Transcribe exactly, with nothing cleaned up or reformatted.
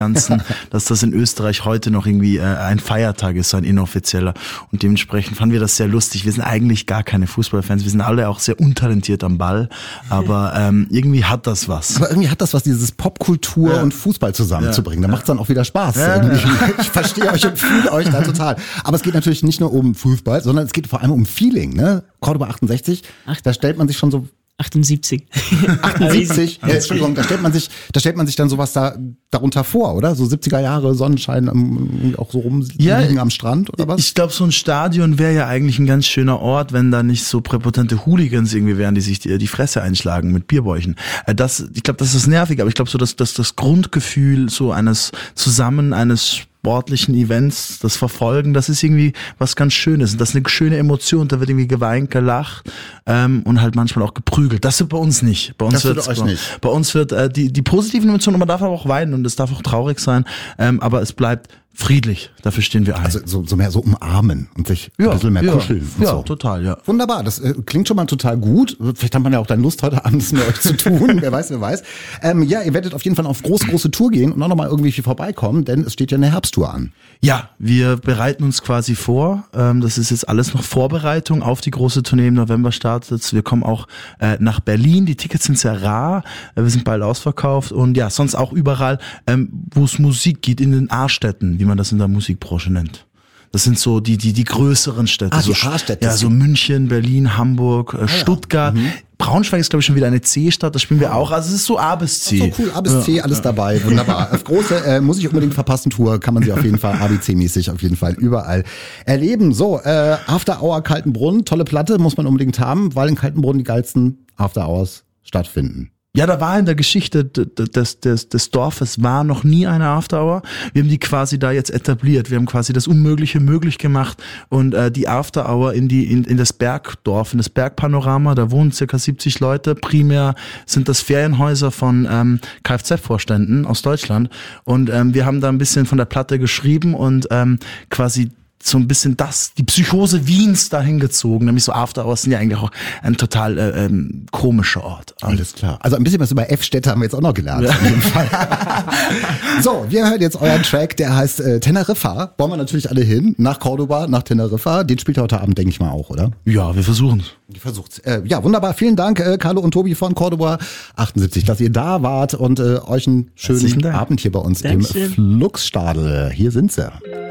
Ganzen, dass das in Österreich heute noch irgendwie äh, ein Feiertag ist, so ein inoffizieller. Und dementsprechend fanden wir das sehr lustig. Wir sind eigentlich gar keine Fußballfans. Wir sind alle auch sehr untalentiert am Ball. Aber ähm, irgendwie hat das was. Aber irgendwie hat das was, dieses Popkultur ja. und Fußball zusammenzubringen. Ja. Da macht es dann auch wieder Spaß. Ja, ja. Ich verstehe euch und fühle euch da total. Aber es geht natürlich nicht nur um Fußball, sondern es geht vor allem um Feeling. Ne? Cordoba achtundsechzig, Ach. da stellt man sich schon so achtundsiebzig. achtundsiebzig? Ja, Entschuldigung, da stellt man sich, da stellt man sich dann sowas da darunter vor, oder? So siebziger Jahre, Sonnenschein, um, auch so rumliegen ja, am Strand oder was? Ich glaube, so ein Stadion wäre ja eigentlich ein ganz schöner Ort, wenn da nicht so präpotente Hooligans irgendwie wären, die sich die, die Fresse einschlagen mit Bierbäuchen. Das, ich glaube, das ist nervig, aber ich glaube so, dass, dass das Grundgefühl so eines Zusammen, eines sportlichen Events, das Verfolgen, das ist irgendwie was ganz Schönes. Und das ist eine schöne Emotion. Da wird irgendwie geweint, gelacht ähm, und halt manchmal auch geprügelt. Das wird bei uns nicht. Bei uns das wird euch bei, nicht. Bei uns wird äh, die die positiven Emotionen, man darf aber auch weinen und es darf auch traurig sein, ähm, aber es bleibt friedlich. Dafür stehen wir ein. Also so, so mehr so umarmen und sich ja, ein bisschen mehr ja, kuscheln. Und ja, so. total, ja. Wunderbar, das äh, klingt schon mal total gut. Vielleicht hat man ja auch dann Lust, heute Abend mit euch zu tun. Wer weiß, wer weiß. Ähm, ja, ihr werdet auf jeden Fall auf große, große Tour gehen und auch nochmal irgendwie vorbeikommen, denn es steht ja eine Herbsttour an. Ja, wir bereiten uns quasi vor. Ähm, das ist jetzt alles noch Vorbereitung auf die große Tournee im November startet. Wir kommen auch äh, nach Berlin. Die Tickets sind sehr rar. Äh, wir sind bald ausverkauft und ja, sonst auch überall, ähm, wo es Musik geht, in den A-Städten, wie man das in der Musikbranche nennt. Das sind so die die die größeren Städte. Ah, so, die A-Städte. Ja, so München, Berlin, Hamburg, äh, ah, Stuttgart. Ja. Mhm. Braunschweig ist, glaube ich, schon wieder eine C-Stadt, das spielen wir auch. Also es ist so A bis C. So cool, A bis C, alles dabei, wunderbar. Auf große, äh, muss ich unbedingt verpassen, Tour, kann man sie auf jeden Fall A B C-mäßig auf jeden Fall überall erleben. So, äh, After Hour Kaltenbrunn, tolle Platte, muss man unbedingt haben, weil in Kaltenbrunn die geilsten After Hours stattfinden. Ja, da war in der Geschichte des, des, des Dorfes war noch nie eine After Hour. Wir haben die quasi da jetzt etabliert. Wir haben quasi das Unmögliche möglich gemacht und äh, die After Hour in die in, in das Bergdorf, in das Bergpanorama. Da wohnen circa siebzig Leute. Primär sind das Ferienhäuser von ähm, Kfz-Vorständen aus Deutschland. Und ähm, wir haben da ein bisschen von der Platte geschrieben und ähm, quasi so ein bisschen das, die Psychose Wiens dahin gezogen, nämlich so After Hours sind ja eigentlich auch ein total äh, ähm, komischer Ort. Alles klar. Also ein bisschen was über F-Städte haben wir jetzt auch noch gelernt. Ja. Auf jeden Fall. So, wir hören jetzt euren Track, der heißt äh, Teneriffa. Wollen wir natürlich alle hin, nach Cordoba, nach Teneriffa. Den spielt ihr heute Abend, denke ich mal, auch, oder? Ja, wir versuchen es. Ihr versucht's. Äh, ja, wunderbar. Vielen Dank, äh, Carlo und Tobi von Cordoba achtundsiebzig, dass ihr da wart und äh, euch einen schönen Abend hier bei uns Dankeschön. Im Fluxstadel. Hier sind sie.